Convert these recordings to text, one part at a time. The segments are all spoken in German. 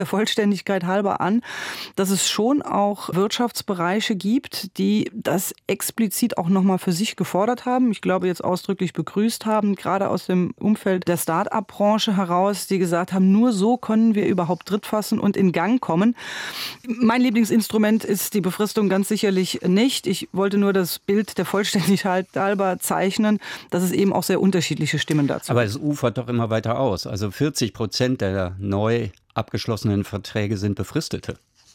der Vollständigkeit halber an, dass es schon auch Wirtschaftsbereiche gibt, die das explizit auch nochmal für sich gefordert haben. Ich glaube, jetzt ausdrücklich begrüßt haben, gerade aus dem Umfeld der Start-up-Branche heraus, die gesagt haben, nur so können wir überhaupt Tritt fassen und in Gang kommen. Mein Lieblingsinstrument ist die Befristung ganz sicherlich nicht. Ich wollte nur das Bild der Vollständigkeit halber zeichnen, dass es eben auch sehr unterschiedliche Stimmen dazu gibt. Aber es ufert doch immer weiter aus. Also 40% der neu abgeschlossenen Verträge sind befristete.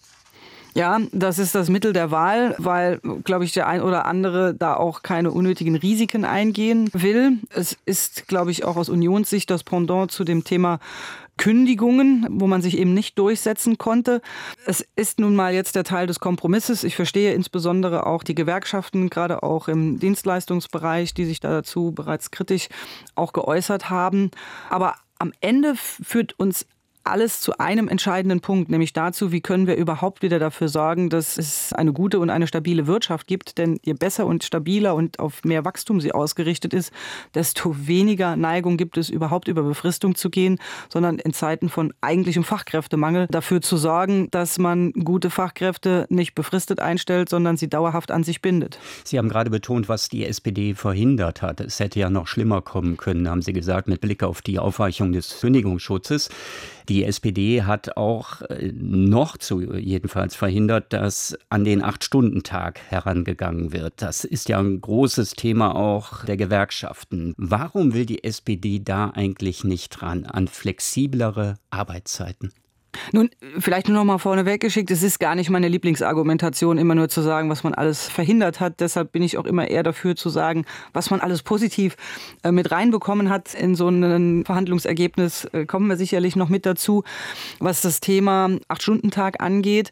Ja, das ist das Mittel der Wahl, weil, glaube ich, der ein oder andere da auch keine unnötigen Risiken eingehen will. Es ist, glaube ich, auch aus Unionssicht das Pendant zu dem Thema Kündigungen, wo man sich eben nicht durchsetzen konnte. Es ist nun mal jetzt der Teil des Kompromisses. Ich verstehe insbesondere auch die Gewerkschaften, gerade auch im Dienstleistungsbereich, die sich dazu bereits kritisch auch geäußert haben. Aber am Ende führt uns alles zu einem entscheidenden Punkt, nämlich dazu, wie können wir überhaupt wieder dafür sorgen, dass es eine gute und eine stabile Wirtschaft gibt. Denn je besser und stabiler und auf mehr Wachstum sie ausgerichtet ist, desto weniger Neigung gibt es überhaupt über Befristung zu gehen, sondern in Zeiten von eigentlichem Fachkräftemangel dafür zu sorgen, dass man gute Fachkräfte nicht befristet einstellt, sondern sie dauerhaft an sich bindet. Sie haben gerade betont, was die SPD verhindert hat. Es hätte ja noch schlimmer kommen können, haben Sie gesagt, mit Blick auf die Aufweichung des Kündigungsschutzes. Die SPD hat auch jedenfalls verhindert, dass an den 8-Stunden-Tag herangegangen wird. Das ist ja ein großes Thema auch der Gewerkschaften. Warum will die SPD da eigentlich nicht ran, an flexiblere Arbeitszeiten? Nun, vielleicht nur noch mal vorneweg geschickt, es ist gar nicht meine Lieblingsargumentation, immer nur zu sagen, was man alles verhindert hat. Deshalb bin ich auch immer eher dafür zu sagen, was man alles positiv mit reinbekommen hat in so ein Verhandlungsergebnis. Kommen wir sicherlich noch mit dazu. Was das Thema 8-Stunden-Tag angeht,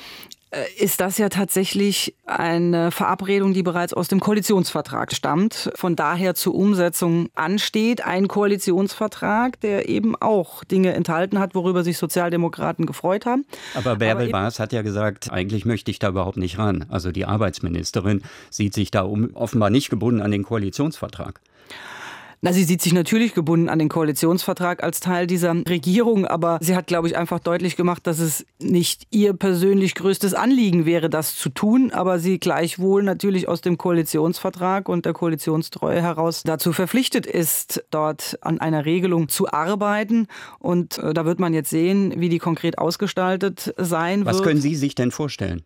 ist das ja tatsächlich eine Verabredung, die bereits aus dem Koalitionsvertrag stammt, von daher zur Umsetzung ansteht. Ein Koalitionsvertrag, der eben auch Dinge enthalten hat, worüber sich Sozialdemokraten gefreut haben. Aber Bärbel Baas hat ja gesagt, eigentlich möchte ich da überhaupt nicht ran. Also die Arbeitsministerin sieht sich da offenbar nicht gebunden an den Koalitionsvertrag. Na, sie sieht sich natürlich gebunden an den Koalitionsvertrag als Teil dieser Regierung, aber sie hat, glaube ich, einfach deutlich gemacht, dass es nicht ihr persönlich größtes Anliegen wäre, das zu tun, aber sie gleichwohl natürlich aus dem Koalitionsvertrag und der Koalitionstreue heraus dazu verpflichtet ist, dort an einer Regelung zu arbeiten. Und da wird man jetzt sehen, wie die konkret ausgestaltet sein wird. Was können Sie sich denn vorstellen?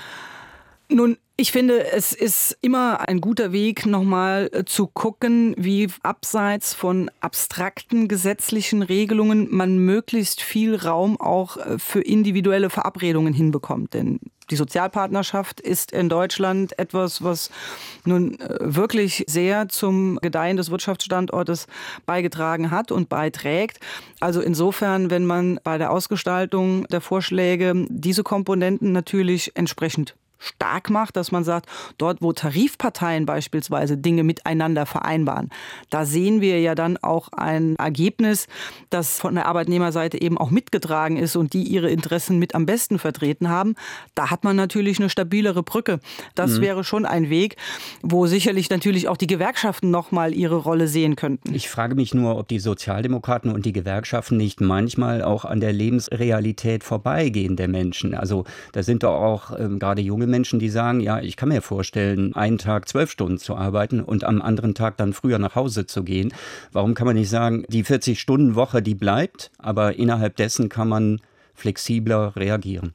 Nun, ich finde, es ist immer ein guter Weg, nochmal zu gucken, wie abseits von abstrakten gesetzlichen Regelungen man möglichst viel Raum auch für individuelle Verabredungen hinbekommt. Denn die Sozialpartnerschaft ist in Deutschland etwas, was nun wirklich sehr zum Gedeihen des Wirtschaftsstandortes beigetragen hat und beiträgt. Also insofern, wenn man bei der Ausgestaltung der Vorschläge diese Komponenten natürlich entsprechend stark macht, dass man sagt, dort, wo Tarifparteien beispielsweise Dinge miteinander vereinbaren, da sehen wir ja dann auch ein Ergebnis, das von der Arbeitnehmerseite eben auch mitgetragen ist und die ihre Interessen mit am besten vertreten haben. Da hat man natürlich eine stabilere Brücke. Das wäre schon ein Weg, wo sicherlich natürlich auch die Gewerkschaften noch mal ihre Rolle sehen könnten. Ich frage mich nur, ob die Sozialdemokraten und die Gewerkschaften nicht manchmal auch an der Lebensrealität vorbeigehen der Menschen. Also da sind doch auch gerade junge Menschen, die sagen, ja, ich kann mir vorstellen, einen Tag 12 Stunden zu arbeiten und am anderen Tag dann früher nach Hause zu gehen. Warum kann man nicht sagen, die 40-Stunden-Woche, die bleibt, aber innerhalb dessen kann man flexibler reagieren?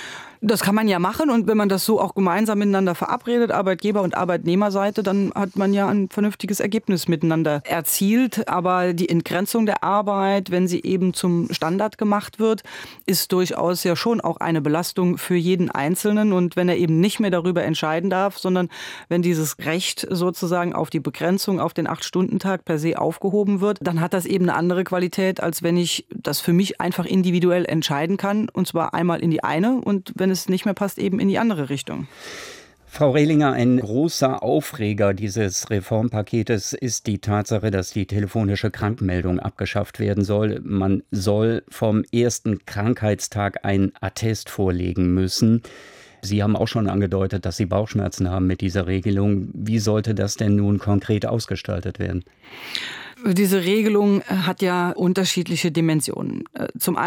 Das kann man ja machen und wenn man das so auch gemeinsam miteinander verabredet, Arbeitgeber- und Arbeitnehmerseite, dann hat man ja ein vernünftiges Ergebnis miteinander erzielt. Aber die Entgrenzung der Arbeit, wenn sie eben zum Standard gemacht wird, ist durchaus ja schon auch eine Belastung für jeden Einzelnen. Und wenn er eben nicht mehr darüber entscheiden darf, sondern wenn dieses Recht sozusagen auf die Begrenzung auf den 8-Stunden-Tag per se aufgehoben wird, dann hat das eben eine andere Qualität, als wenn ich das für mich einfach individuell entscheiden kann. Und zwar einmal in die eine und wenn es nicht mehr passt, eben in die andere Richtung. Frau Rehlinger, ein großer Aufreger dieses Reformpaketes ist die Tatsache, dass die telefonische Krankmeldung abgeschafft werden soll. Man soll vom ersten Krankheitstag einen Attest vorlegen müssen. Sie haben auch schon angedeutet, dass Sie Bauchschmerzen haben mit dieser Regelung. Wie sollte das denn nun konkret ausgestaltet werden? Diese Regelung hat ja unterschiedliche Dimensionen. Zum einen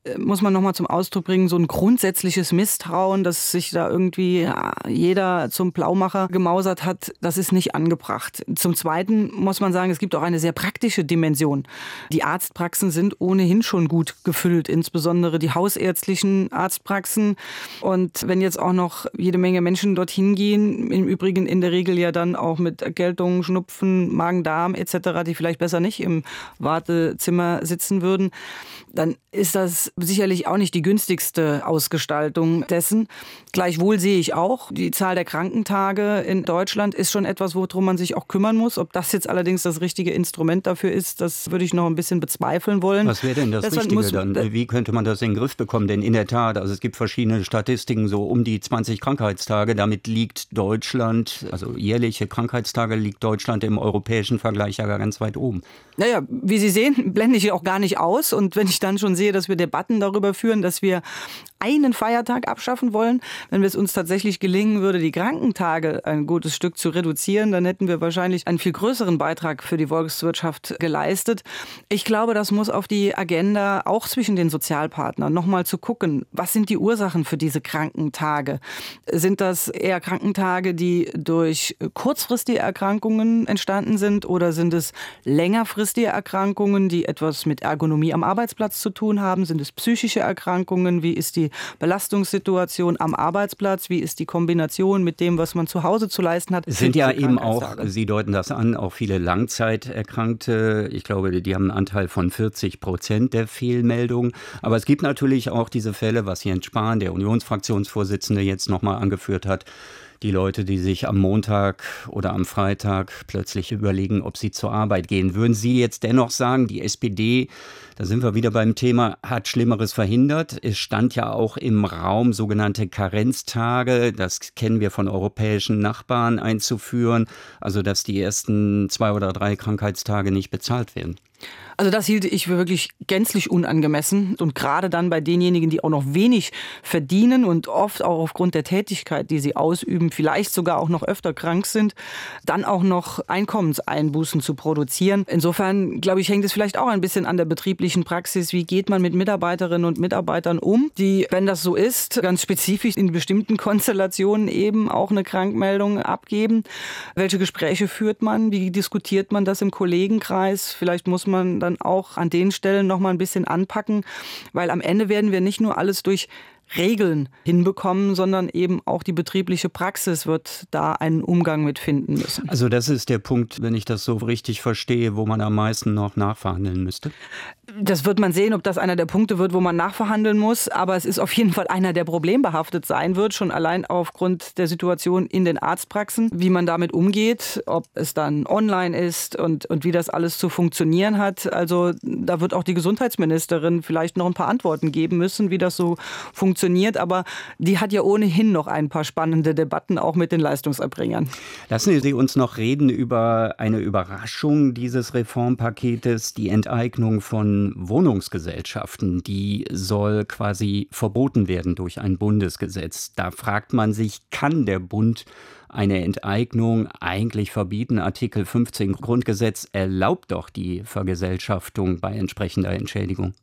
muss man nochmal zum Ausdruck bringen, so ein grundsätzliches Misstrauen, dass sich da irgendwie jeder zum Blaumacher gemausert hat, das ist nicht angebracht. Zum Zweiten muss man sagen, es gibt auch eine sehr praktische Dimension. Die Arztpraxen sind ohnehin schon gut gefüllt, insbesondere die hausärztlichen Arztpraxen. Und wenn jetzt auch noch jede Menge Menschen dorthin gehen, im Übrigen in der Regel ja dann auch mit Erkältung, Schnupfen, Magen-Darm etc., die vielleicht besser nicht im Wartezimmer sitzen würden, dann ist das sicherlich auch nicht die günstigste Ausgestaltung dessen. Gleichwohl sehe ich auch, die Zahl der Krankentage in Deutschland ist schon etwas, worum man sich auch kümmern muss. Ob das jetzt allerdings das richtige Instrument dafür ist, das würde ich noch ein bisschen bezweifeln wollen. Was wäre denn das Richtige dann? Wie könnte man das in den Griff bekommen? Denn in der Tat, also es gibt verschiedene Statistiken, so um die 20 Krankheitstage. Damit liegt Deutschland, also jährliche Krankheitstage, liegt Deutschland im europäischen Vergleich ja ganz weit oben. Naja, wie Sie sehen, blende ich auch gar nicht aus. Und wenn ich dann schon sehe, dass wir Debatten darüber führen, dass wir einen Feiertag abschaffen wollen, wenn es uns tatsächlich gelingen würde, die Krankentage ein gutes Stück zu reduzieren, dann hätten wir wahrscheinlich einen viel größeren Beitrag für die Volkswirtschaft geleistet. Ich glaube, das muss auf die Agenda auch zwischen den Sozialpartnern nochmal zu gucken, was sind die Ursachen für diese Krankentage? Sind das eher Krankentage, die durch kurzfristige Erkrankungen entstanden sind, oder sind es längerfristige Erkrankungen, die etwas mit Ergonomie am Arbeitsplatz zu tun haben? Sind es psychische Erkrankungen? Wie ist die Belastungssituation am Arbeitsplatz? Wie ist die Kombination mit dem, was man zu Hause zu leisten hat? Es sind ja eben auch, Sie deuten das an, auch viele Langzeiterkrankte. Ich glaube, die haben einen Anteil von 40% der Fehlmeldungen. Aber es gibt natürlich auch diese Fälle, was Jens Spahn, der Unionsfraktionsvorsitzende, jetzt nochmal angeführt hat. Die Leute, die sich am Montag oder am Freitag plötzlich überlegen, ob sie zur Arbeit gehen. Würden Sie jetzt dennoch sagen, die SPD, da sind wir wieder beim Thema, hat Schlimmeres verhindert? Es stand ja auch im Raum, sogenannte Karenztage, das kennen wir von europäischen Nachbarn, einzuführen. Also dass die ersten 2 oder 3 Krankheitstage nicht bezahlt werden. Also das hielte ich für wirklich gänzlich unangemessen, und gerade dann bei denjenigen, die auch noch wenig verdienen und oft auch aufgrund der Tätigkeit, die sie ausüben, vielleicht sogar auch noch öfter krank sind, dann auch noch Einkommenseinbußen zu produzieren. Insofern, glaube ich, hängt es vielleicht auch ein bisschen an der betrieblichen Praxis. Wie geht man mit Mitarbeiterinnen und Mitarbeitern um, die, wenn das so ist, ganz spezifisch in bestimmten Konstellationen eben auch eine Krankmeldung abgeben? Welche Gespräche führt man? Wie diskutiert man das im Kollegenkreis? Vielleicht muss man dann auch an den Stellen noch mal ein bisschen anpacken, weil am Ende werden wir nicht nur alles durch Regeln hinbekommen, sondern eben auch die betriebliche Praxis wird da einen Umgang mit finden müssen. Also das ist der Punkt, wenn ich das so richtig verstehe, wo man am meisten noch nachverhandeln müsste? Das wird man sehen, ob das einer der Punkte wird, wo man nachverhandeln muss. Aber es ist auf jeden Fall einer, der problembehaftet sein wird, schon allein aufgrund der Situation in den Arztpraxen, wie man damit umgeht, ob es dann online ist und wie das alles zu funktionieren hat. Also da wird auch die Gesundheitsministerin vielleicht noch ein paar Antworten geben müssen, wie das so funktioniert. Aber die hat ja ohnehin noch ein paar spannende Debatten, auch mit den Leistungserbringern. Lassen Sie uns noch reden über eine Überraschung dieses Reformpaketes, die Enteignung von Wohnungsgesellschaften. Die soll quasi verboten werden durch ein Bundesgesetz. Da fragt man sich, kann der Bund eine Enteignung eigentlich verbieten? Artikel 15 Grundgesetz erlaubt doch die Vergesellschaftung bei entsprechender Entschädigung.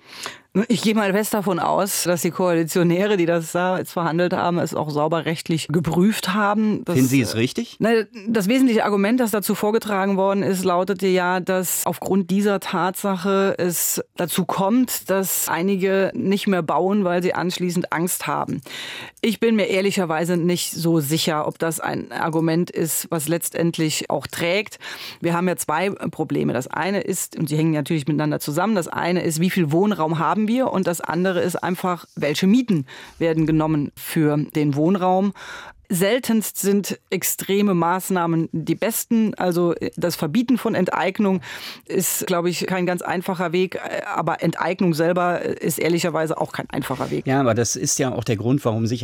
Ich gehe mal fest davon aus, dass die Koalitionäre, die das da jetzt verhandelt haben, es auch sauber rechtlich geprüft haben. Finden Sie es richtig? Das wesentliche Argument, das dazu vorgetragen worden ist, lautete ja, dass aufgrund dieser Tatsache es dazu kommt, dass einige nicht mehr bauen, weil sie anschließend Angst haben. Ich bin mir ehrlicherweise nicht so sicher, ob das ein Argument ist, was letztendlich auch trägt. Wir haben ja 2 Probleme. Das eine ist, und sie hängen natürlich miteinander zusammen, das eine ist, wie viel Wohnraum haben wir, und das andere ist einfach, welche Mieten werden genommen für den Wohnraum. Seltenst sind extreme Maßnahmen die besten. Also das Verbieten von Enteignung ist, glaube ich, kein ganz einfacher Weg. Aber Enteignung selber ist ehrlicherweise auch kein einfacher Weg. Ja, aber das ist ja auch der Grund, warum sich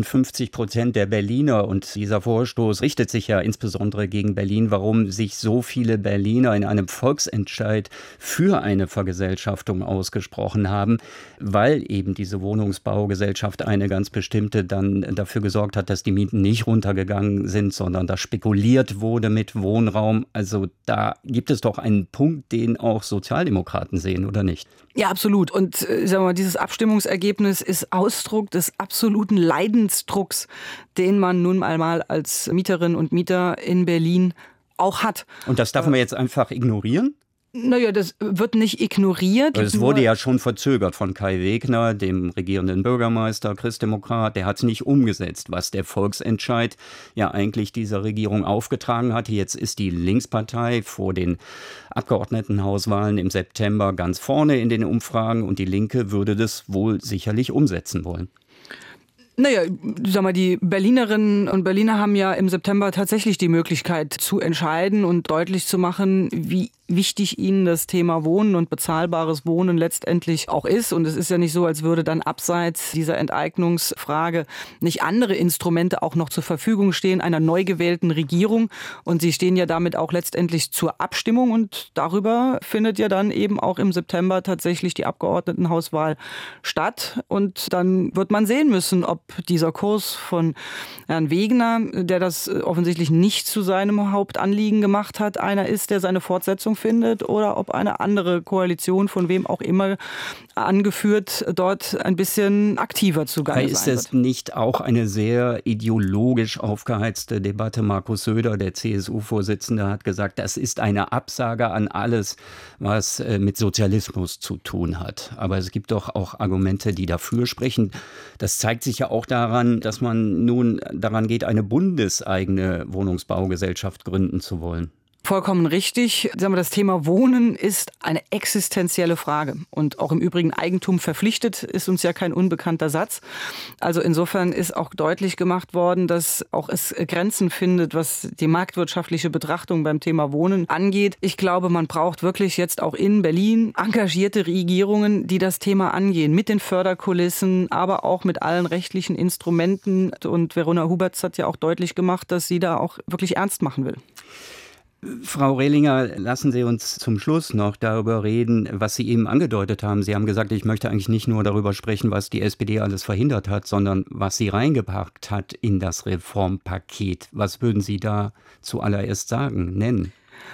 58% der Berliner, und dieser Vorstoß richtet sich ja insbesondere gegen Berlin, warum sich so viele Berliner in einem Volksentscheid für eine Vergesellschaftung ausgesprochen haben, weil eben diese Wohnungsbaugesellschaft, eine ganz bestimmte, dann dafür gesorgt hat, dass die Mieten nicht runtergegangen sind, sondern da spekuliert wurde mit Wohnraum. Also da gibt es doch einen Punkt, den auch Sozialdemokraten sehen, oder nicht? Ja, absolut. Und sagen wir mal, dieses Abstimmungsergebnis ist Ausdruck des absoluten Leidensdrucks, den man nun einmal als Mieterin und Mieter in Berlin auch hat. Und das darf man jetzt einfach ignorieren? Naja, das wird nicht ignoriert. Es wurde ja schon verzögert von Kai Wegner, dem regierenden Bürgermeister, Christdemokrat. Der hat es nicht umgesetzt, was der Volksentscheid ja eigentlich dieser Regierung aufgetragen hatte. Jetzt ist die Linkspartei vor den Abgeordnetenhauswahlen im September ganz vorne in den Umfragen und die Linke würde das wohl sicherlich umsetzen wollen. Naja, sag mal, die Berlinerinnen und Berliner haben ja im September tatsächlich die Möglichkeit zu entscheiden und deutlich zu machen, wie wichtig ihnen das Thema Wohnen und bezahlbares Wohnen letztendlich auch ist. Und es ist ja nicht so, als würde dann abseits dieser Enteignungsfrage nicht andere Instrumente auch noch zur Verfügung stehen einer neu gewählten Regierung. Und sie stehen ja damit auch letztendlich zur Abstimmung. Und darüber findet ja dann eben auch im September tatsächlich die Abgeordnetenhauswahl statt. Und dann wird man sehen müssen, ob dieser Kurs von Herrn Wegner, der das offensichtlich nicht zu seinem Hauptanliegen gemacht hat, einer ist, der seine Fortsetzung findet, oder ob eine andere Koalition, von wem auch immer angeführt, dort ein bisschen aktiver zugange sein wird. Ist es nicht auch eine sehr ideologisch aufgeheizte Debatte? Markus Söder, der CSU-Vorsitzende, hat gesagt, das ist eine Absage an alles, was mit Sozialismus zu tun hat. Aber es gibt doch auch Argumente, die dafür sprechen. Das zeigt sich ja auch daran, dass man nun daran geht, eine bundeseigene Wohnungsbaugesellschaft gründen zu wollen. Vollkommen richtig. Sagen wir, das Thema Wohnen ist eine existenzielle Frage. Und auch im Übrigen Eigentum verpflichtet ist uns ja kein unbekannter Satz. Also insofern ist auch deutlich gemacht worden, dass auch es Grenzen findet, was die marktwirtschaftliche Betrachtung beim Thema Wohnen angeht. Ich glaube, man braucht wirklich jetzt auch in Berlin engagierte Regierungen, die das Thema angehen. Mit den Förderkulissen, aber auch mit allen rechtlichen Instrumenten. Und Verona Huberts hat ja auch deutlich gemacht, dass sie da auch wirklich ernst machen will. Frau Rehlinger, lassen Sie uns zum Schluss noch darüber reden, was Sie eben angedeutet haben. Sie haben gesagt, ich möchte eigentlich nicht nur darüber sprechen, was die SPD alles verhindert hat, sondern was sie reingepackt hat in das Reformpaket. Was würden Sie da zuallererst sagen, nennen?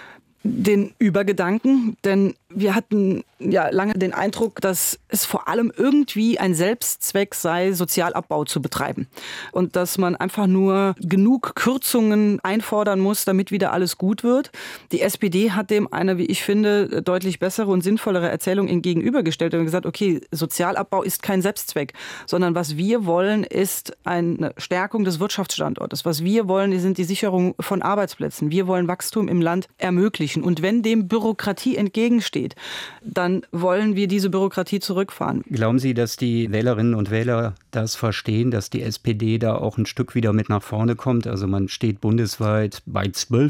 Den Übergedanken, denn wir hatten ja lange den Eindruck, dass es vor allem irgendwie ein Selbstzweck sei, Sozialabbau zu betreiben. Und dass man einfach nur genug Kürzungen einfordern muss, damit wieder alles gut wird. Die SPD hat dem eine, wie ich finde, deutlich bessere und sinnvollere Erzählung gegenübergestellt und gesagt, okay, Sozialabbau ist kein Selbstzweck, sondern was wir wollen, ist eine Stärkung des Wirtschaftsstandortes. Was wir wollen, sind die Sicherung von Arbeitsplätzen. Wir wollen Wachstum im Land ermöglichen. Und wenn dem Bürokratie entgegensteht, dann wollen wir diese Bürokratie zurückfahren. Glauben Sie, dass die Wählerinnen und Wähler das verstehen, dass die SPD da auch ein Stück wieder mit nach vorne kommt? Also man steht bundesweit bei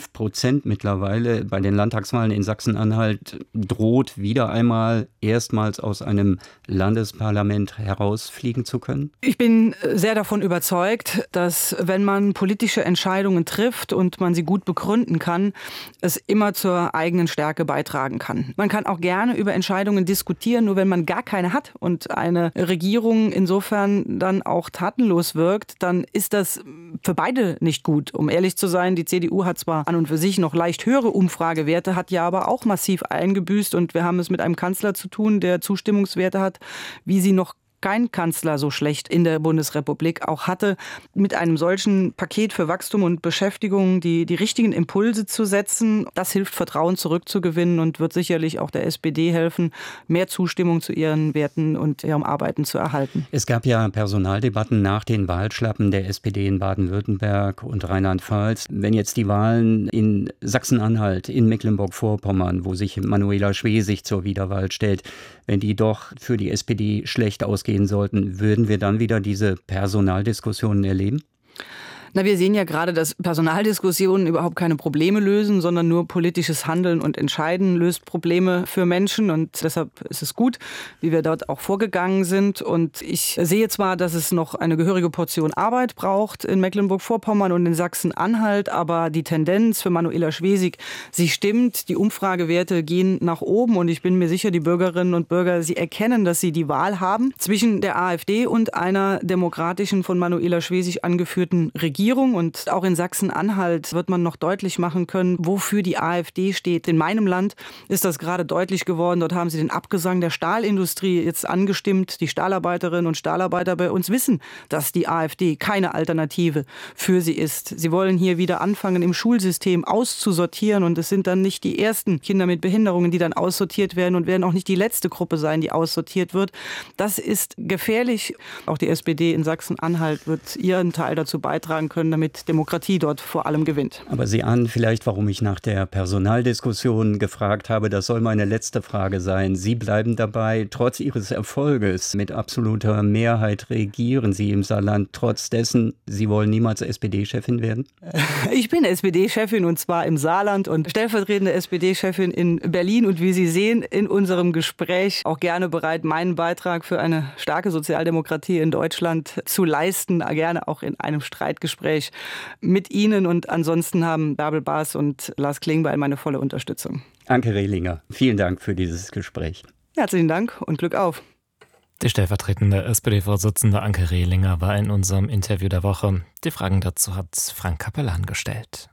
12% mittlerweile. Bei den Landtagswahlen in Sachsen-Anhalt droht wieder einmal erstmals aus einem Landesparlament herausfliegen zu können? Ich bin sehr davon überzeugt, dass wenn man politische Entscheidungen trifft und man sie gut begründen kann, es immer zur eigenen Stärke beitragen kann. Man kann auch gerne über Entscheidungen diskutieren, nur wenn man gar keine hat und eine Regierung insofern dann auch tatenlos wirkt, dann ist das für beide nicht gut. Um ehrlich zu sein, die CDU hat zwar an und für sich noch leicht höhere Umfragewerte, hat ja aber auch massiv eingebüßt und wir haben es mit einem Kanzler zu tun, der Zustimmungswerte hat, wie sie noch kein Kanzler so schlecht in der Bundesrepublik auch hatte, mit einem solchen Paket für Wachstum und Beschäftigung die richtigen Impulse zu setzen. Das hilft, Vertrauen zurückzugewinnen und wird sicherlich auch der SPD helfen, mehr Zustimmung zu ihren Werten und ihrem Arbeiten zu erhalten. Es gab ja Personaldebatten nach den Wahlschlappen der SPD in Baden-Württemberg und Rheinland-Pfalz. Wenn jetzt die Wahlen in Sachsen-Anhalt, in Mecklenburg-Vorpommern, wo sich Manuela Schwesig zur Wiederwahl stellt, wenn die doch für die SPD schlecht ausgehen sollten, würden wir dann wieder diese Personaldiskussionen erleben? Na, wir sehen ja gerade, dass Personaldiskussionen überhaupt keine Probleme lösen, sondern nur politisches Handeln und Entscheiden löst Probleme für Menschen. Und deshalb ist es gut, wie wir dort auch vorgegangen sind. Und ich sehe zwar, dass es noch eine gehörige Portion Arbeit braucht in Mecklenburg-Vorpommern und in Sachsen-Anhalt, aber die Tendenz für Manuela Schwesig, sie stimmt. Die Umfragewerte gehen nach oben und ich bin mir sicher, die Bürgerinnen und Bürger, sie erkennen, dass sie die Wahl haben zwischen der AfD und einer demokratischen, von Manuela Schwesig angeführten Regierung. Regierung. Und auch in Sachsen-Anhalt wird man noch deutlich machen können, wofür die AfD steht. In meinem Land ist das gerade deutlich geworden. Dort haben sie den Abgesang der Stahlindustrie jetzt angestimmt. Die Stahlarbeiterinnen und Stahlarbeiter bei uns wissen, dass die AfD keine Alternative für sie ist. Sie wollen hier wieder anfangen, im Schulsystem auszusortieren. Und es sind dann nicht die ersten Kinder mit Behinderungen, die dann aussortiert werden und werden auch nicht die letzte Gruppe sein, die aussortiert wird. Das ist gefährlich. Auch die SPD in Sachsen-Anhalt wird ihren Teil dazu beitragen können, damit Demokratie dort vor allem gewinnt. Aber Sie ahnen vielleicht, warum ich nach der Personaldiskussion gefragt habe. Das soll meine letzte Frage sein. Sie bleiben dabei, trotz Ihres Erfolges mit absoluter Mehrheit regieren Sie im Saarland. Trotz dessen, Sie wollen niemals SPD-Chefin werden? Ich bin SPD-Chefin und zwar im Saarland und stellvertretende SPD-Chefin in Berlin. Und wie Sie sehen in unserem Gespräch auch gerne bereit, meinen Beitrag für eine starke Sozialdemokratie in Deutschland zu leisten. Gerne auch in einem Streitgespräch mit Ihnen. Und ansonsten haben Bärbel Baas und Lars Klingbeil meine volle Unterstützung. Anke Rehlinger, vielen Dank für dieses Gespräch. Herzlichen Dank und Glück auf. Die stellvertretende SPD-Vorsitzende Anke Rehlinger war in unserem Interview der Woche. Die Fragen dazu hat Frank Kapellan gestellt.